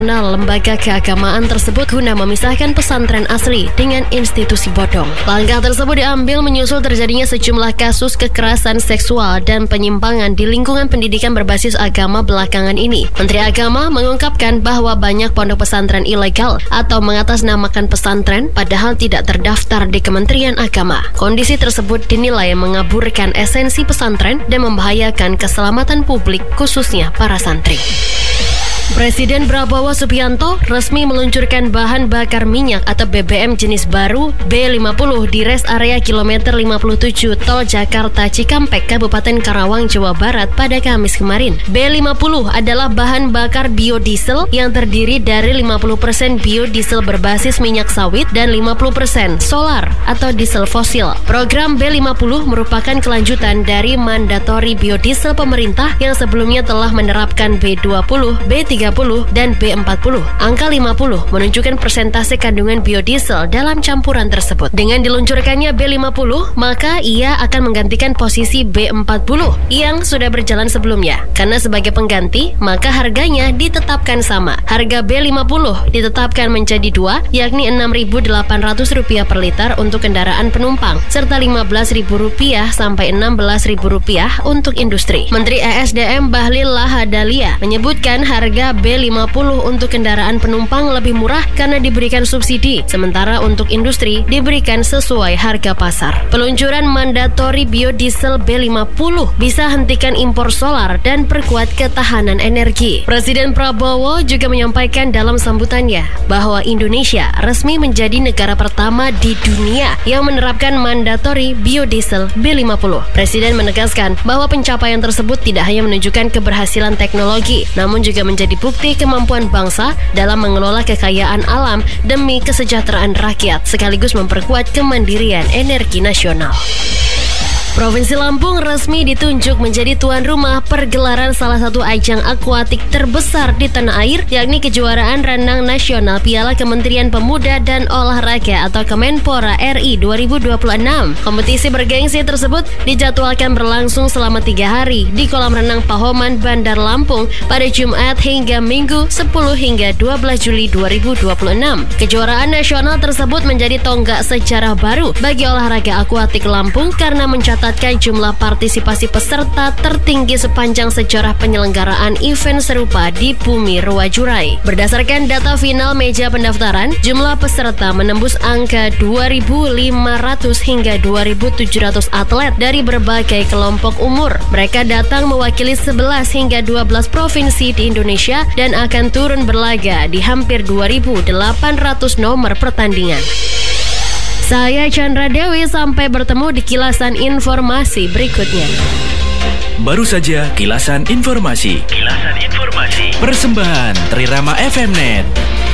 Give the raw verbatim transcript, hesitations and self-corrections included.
Nah, lembaga keagamaan tersebut guna memisahkan pesantren asli dengan institusi bodong. Langkah tersebut diambil menyusul terjadinya sejumlah kasus kekerasan seksual dan penyimpangan di lingkungan pendidikan berbasis agama belakangan ini. Menteri Agama mengungkapkan bahwa banyak pondok pesantren ilegal atau mengatasnamakan pesantren padahal tidak terdaftar di Kementerian Agama. Kondisi tersebut dinilai mengaburkan esensi pesantren dan membahayakan keselamatan publik khususnya para santri. Presiden Prabowo Subianto resmi meluncurkan bahan bakar minyak atau B B M jenis baru B lima puluh di rest area kilometer lima puluh tujuh Tol Jakarta Cikampek, Kabupaten Karawang, Jawa Barat pada Kamis kemarin. B lima puluh adalah bahan bakar biodiesel yang terdiri dari lima puluh persen biodiesel berbasis minyak sawit dan lima puluh persen solar atau diesel fosil. Program B lima puluh merupakan kelanjutan dari mandatori biodiesel pemerintah yang sebelumnya telah menerapkan B dua puluh, B tiga puluh, dan B empat puluh. Angka lima puluh menunjukkan persentase kandungan biodiesel dalam campuran tersebut. Dengan diluncurkannya B lima puluh, maka ia akan menggantikan posisi B empat puluh yang sudah berjalan sebelumnya. Karena sebagai pengganti, maka harganya ditetapkan sama. Harga B lima puluh ditetapkan menjadi dua, yakni enam ribu delapan ratus rupiah per liter untuk kendaraan penumpang, serta lima belas ribu rupiah sampai enam belas ribu rupiah untuk industri. Menteri E S D M Bahlil Lahadalia menyebutkan harga B lima puluh untuk kendaraan penumpang lebih murah karena diberikan subsidi, sementara untuk industri diberikan sesuai harga pasar. Peluncuran mandatori biodiesel B lima puluh bisa hentikan impor solar dan perkuat ketahanan energi. Presiden Prabowo juga menyampaikan dalam sambutannya bahwa Indonesia resmi menjadi negara pertama di dunia yang menerapkan mandatori biodiesel B lima puluh. Presiden menegaskan bahwa pencapaian tersebut tidak hanya menunjukkan keberhasilan teknologi, namun juga menjadi bukti kemampuan bangsa dalam mengelola kekayaan alam demi kesejahteraan rakyat, sekaligus memperkuat kemandirian energi nasional. Provinsi Lampung resmi ditunjuk menjadi tuan rumah pergelaran salah satu ajang akuatik terbesar di tanah air, yakni kejuaraan renang nasional Piala Kementerian Pemuda dan Olahraga atau Kemenpora R I dua ribu dua puluh enam. Kompetisi bergengsi tersebut dijadwalkan berlangsung selama tiga hari di kolam renang Pahoman, Bandar Lampung pada Jumat hingga Minggu sepuluh hingga dua belas Juli dua ribu dua puluh enam. Kejuaraan nasional tersebut menjadi tonggak sejarah baru bagi olahraga akuatik Lampung karena mencatat mencatatkan jumlah partisipasi peserta tertinggi sepanjang sejarah penyelenggaraan event serupa di bumi Ruwajurai. Berdasarkan data final meja pendaftaran, jumlah peserta menembus angka dua ribu lima ratus hingga dua ribu tujuh ratus atlet dari berbagai kelompok umur. Mereka datang mewakili sebelas hingga dua belas provinsi di Indonesia dan akan turun berlaga di hampir dua ribu delapan ratus nomor pertandingan. Saya Chandra Dewi, sampai bertemu di kilasan informasi berikutnya. Baru saja kilasan informasi. Kilasan informasi. Persembahan Trirama F M Net.